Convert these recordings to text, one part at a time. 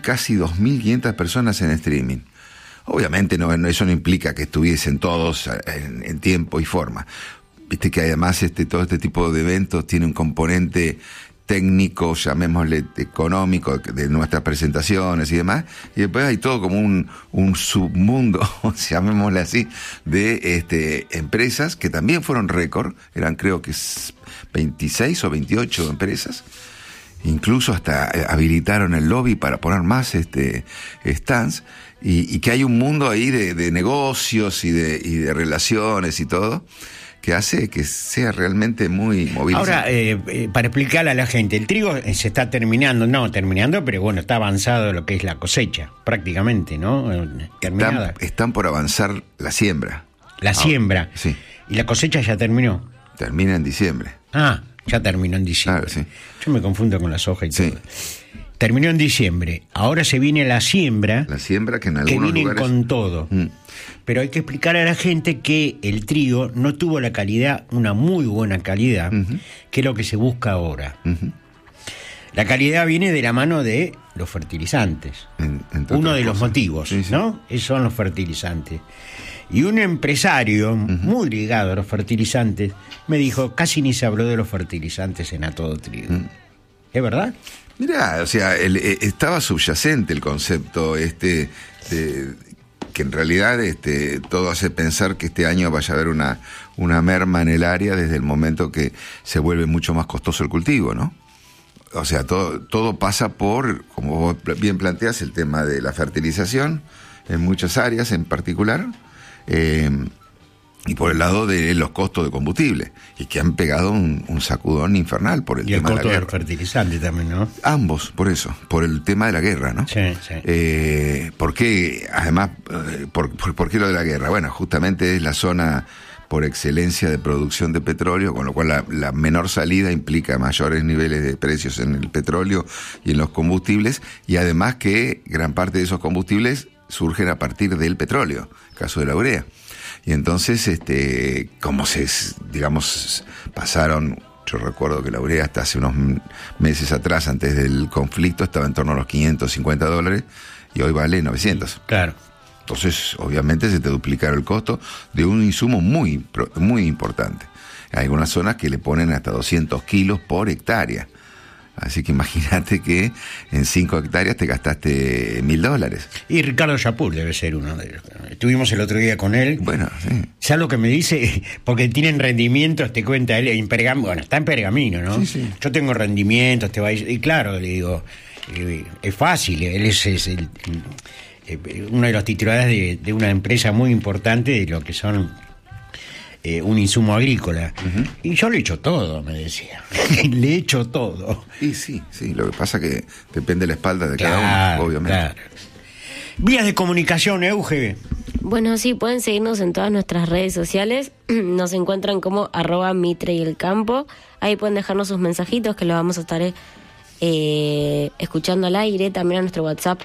casi 2.500 personas en streaming. Obviamente eso no implica que estuviesen todos en tiempo y forma. Viste que además todo este tipo de eventos tiene un componente técnico, llamémosle económico, de nuestras presentaciones y demás, y después hay todo como un submundo, llamémosle así, de empresas que también fueron récord, eran creo que 26 o 28 empresas, incluso hasta habilitaron el lobby para poner más stands, y que hay un mundo ahí de negocios y de relaciones y todo, que hace que sea realmente muy movilizante. Ahora, para explicarle a la gente, el trigo se está terminando, pero bueno, está avanzado lo que es la cosecha, prácticamente, ¿no? Terminada. Están por avanzar la siembra. La siembra. Sí. ¿Y la cosecha ya terminó? Termina en diciembre. Ah, ya terminó en diciembre. Claro, sí. Yo me confundo con la soja y sí. todo. Terminó en diciembre. Ahora se viene la siembra. La siembra que en algunos vienen lugares... con todo. Pero hay que explicar a la gente que el trigo no tuvo la calidad, una muy buena calidad, que es lo que se busca ahora. La calidad viene de la mano de los fertilizantes. Uno de los motivos, sí, sí. ¿No? Esos son los fertilizantes. Y un empresario muy ligado a los fertilizantes me dijo, casi ni se habló de los fertilizantes en A Todo Trigo. ¿Es verdad? Mirá, o sea, estaba subyacente el concepto de que en realidad todo hace pensar que este año vaya a haber una merma en el área desde el momento que se vuelve mucho más costoso el cultivo, ¿no? O sea, todo pasa por, como vos bien planteás, el tema de la fertilización en muchas áreas en particular, y por el lado de los costos de combustible, y que han pegado un sacudón infernal por el tema de la guerra. Y el costo del fertilizante también, ¿no? Ambos, por eso, por el tema de la guerra, ¿no? Sí, sí. ¿Por qué, además, por qué lo de la guerra? Bueno, justamente es la zona por excelencia de producción de petróleo, con lo cual la menor salida implica mayores niveles de precios en el petróleo y en los combustibles, y además que gran parte de esos combustibles surgen a partir del petróleo, caso de la urea. Y entonces, como pasaron, yo recuerdo que la urea hasta hace unos meses atrás, antes del conflicto, estaba en torno a los $550, y hoy vale 900. Claro. Entonces, obviamente, se te duplicaron el costo de un insumo muy, muy importante. Hay algunas zonas que le ponen hasta 200 kilos por hectárea. Así que imagínate que en 5 hectáreas te gastaste $1.000. Y Ricardo Yapur debe ser uno de ellos. Estuvimos el otro día con él. Bueno, sí. ¿Sabes lo que me dice? Porque tienen rendimientos, te cuenta él, está en Pergamino, ¿no? Sí, sí. Yo tengo rendimientos, te va a decir. Y claro, le digo, es fácil, él es uno de los titulares de una empresa muy importante de lo que son un insumo agrícola. Y yo le echo todo, me decía. Le echo todo. Y sí, lo que pasa es que depende de la espalda de cada uno, obviamente. Claro. Vías de comunicación, Euge. Bueno, sí, pueden seguirnos en todas nuestras redes sociales. Nos encuentran como @Mitre y el Campo. Ahí pueden dejarnos sus mensajitos que los vamos a estar escuchando al aire. También a nuestro WhatsApp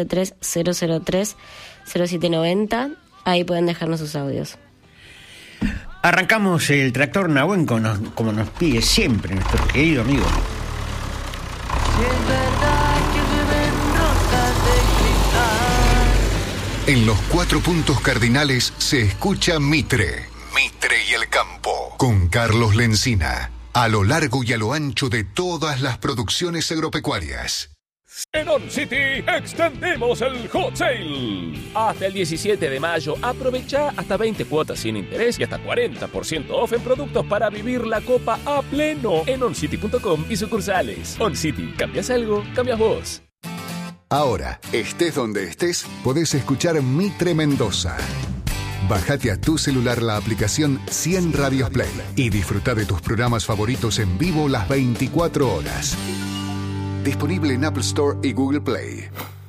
1130030790. Ahí pueden dejarnos sus audios. Arrancamos el tractor Nahuen como nos pide siempre nuestro querido amigo. En los 4 puntos cardinales se escucha Mitre y el Campo, con Carlos Lencina, a lo largo y a lo ancho de todas las producciones agropecuarias. En On City extendimos el Hot Sale. Hasta el 17 de mayo, aprovecha hasta 20 cuotas sin interés y hasta 40% off en productos para vivir la copa a pleno en oncity.com y sucursales. On City, ¿cambias algo? Cambias vos. Ahora, estés donde estés, podés escuchar Mitre Mendoza. Bájate a tu celular la aplicación 100 Radios Play y disfruta de tus programas favoritos en vivo las 24 horas. Disponible en Apple Store y Google Play.